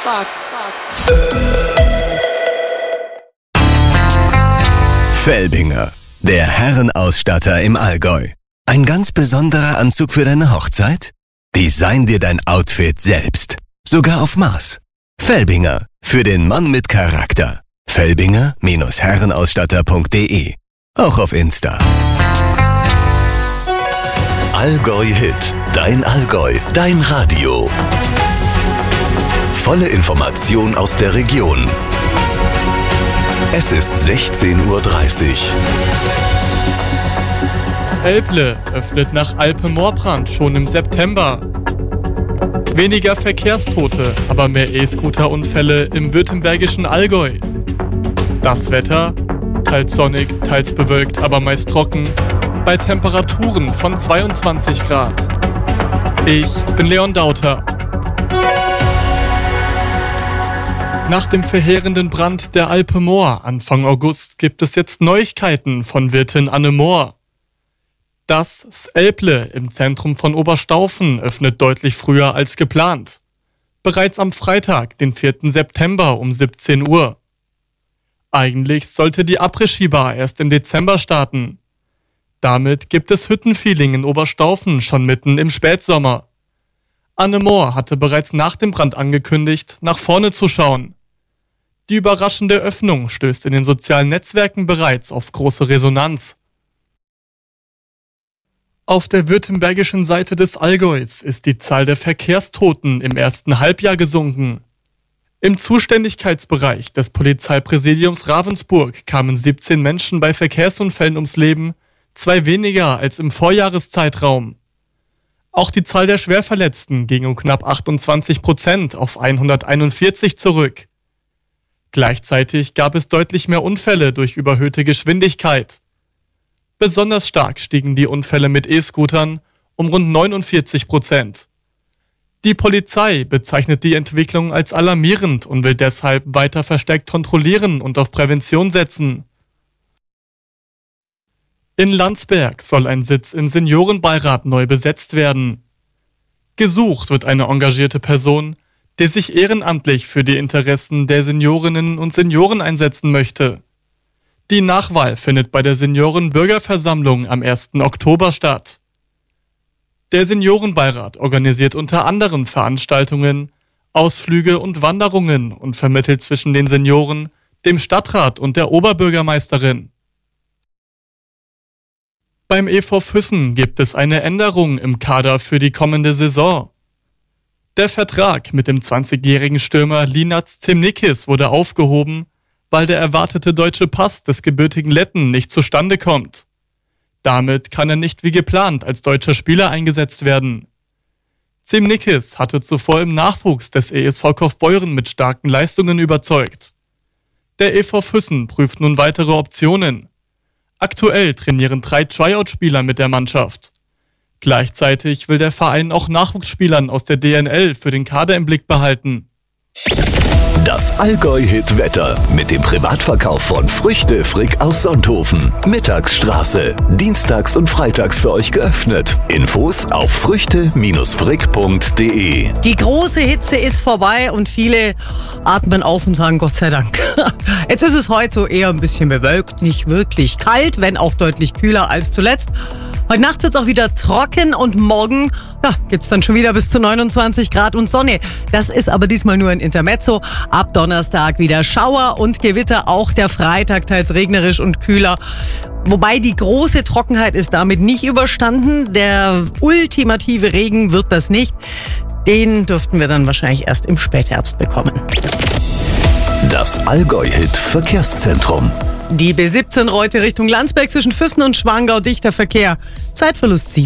Felbinger, der Herrenausstatter im Allgäu. Ein ganz besonderer Anzug für deine Hochzeit? Design dir dein Outfit selbst. Sogar auf Maß. Felbinger, für den Mann mit Charakter. Felbinger-Herrenausstatter.de. Auch auf Insta. Allgäu Hit. Dein Allgäu. Dein Radio. Volle Information aus der Region. Es ist 16:30 Uhr. Elble öffnet nach Alpe-Moorbrand schon im September. Weniger Verkehrstote, aber mehr E-Scooter-Unfälle im württembergischen Allgäu. Das Wetter, teils sonnig, teils bewölkt, aber meist trocken, bei Temperaturen von 22 Grad. Ich bin Leon Dauter. Nach dem verheerenden Brand der Alpe Moor Anfang August gibt es jetzt Neuigkeiten von Wirtin Anne Moor. Das S'Elble im Zentrum von Oberstaufen öffnet deutlich früher als geplant. Bereits am Freitag, den 4. September um 17 Uhr. Eigentlich sollte die Après-Ski-Bar erst im Dezember starten. Damit gibt es Hüttenfeeling in Oberstaufen schon mitten im Spätsommer. Anne Moor hatte bereits nach dem Brand angekündigt, nach vorne zu schauen. Die überraschende Öffnung stößt in den sozialen Netzwerken bereits auf große Resonanz. Auf der württembergischen Seite des Allgäus ist die Zahl der Verkehrstoten im ersten Halbjahr gesunken. Im Zuständigkeitsbereich des Polizeipräsidiums Ravensburg kamen 17 Menschen bei Verkehrsunfällen ums Leben, 2 weniger als im Vorjahreszeitraum. Auch die Zahl der Schwerverletzten ging um knapp 28% auf 141 zurück. Gleichzeitig gab es deutlich mehr Unfälle durch überhöhte Geschwindigkeit. Besonders stark stiegen die Unfälle mit E-Scootern um rund 49%. Die Polizei bezeichnet die Entwicklung als alarmierend und will deshalb weiter verstärkt kontrollieren und auf Prävention setzen. In Landsberg soll ein Sitz im Seniorenbeirat neu besetzt werden. Gesucht wird eine engagierte Person, die sich ehrenamtlich für die Interessen der Seniorinnen und Senioren einsetzen möchte. Die Nachwahl findet bei der Seniorenbürgerversammlung am 1. Oktober statt. Der Seniorenbeirat organisiert unter anderem Veranstaltungen, Ausflüge und Wanderungen und vermittelt zwischen den Senioren, dem Stadtrat und der Oberbürgermeisterin. Beim EV Füssen gibt es eine Änderung im Kader für die kommende Saison. Der Vertrag mit dem 20-jährigen Stürmer Linaz Zemnikis wurde aufgehoben, weil der erwartete deutsche Pass des gebürtigen Letten nicht zustande kommt. Damit kann er nicht wie geplant als deutscher Spieler eingesetzt werden. Zemnikis hatte zuvor im Nachwuchs des ESV Kaufbeuren mit starken Leistungen überzeugt. Der EV Füssen prüft nun weitere Optionen. Aktuell trainieren 3 Tryout-Spieler mit der Mannschaft. Gleichzeitig will der Verein auch Nachwuchsspielern aus der DNL für den Kader im Blick behalten. Das Allgäu-Hit-Wetter mit dem Privatverkauf von Früchte Frick aus Sonthofen. Mittagsstraße. Dienstags und freitags für euch geöffnet. Infos auf früchte-frick.de. Die große Hitze ist vorbei und viele atmen auf und sagen Gott sei Dank. Jetzt ist es heute so eher ein bisschen bewölkt, nicht wirklich kalt, wenn auch deutlich kühler als zuletzt. Heute Nacht wird es auch wieder trocken und morgen gibt es dann schon wieder bis zu 29 Grad und Sonne. Das ist aber diesmal nur ein Intermezzo. Ab Donnerstag wieder Schauer und Gewitter, auch der Freitag teils regnerisch und kühler. Wobei die große Trockenheit ist damit nicht überstanden. Der ultimative Regen wird das nicht. Den dürften wir dann wahrscheinlich erst im Spätherbst bekommen. Das Allgäu-Hit-Verkehrszentrum. Die B17 heute Richtung Landsberg zwischen Füssen und Schwangau, dichter Verkehr. Zeitverlust 7.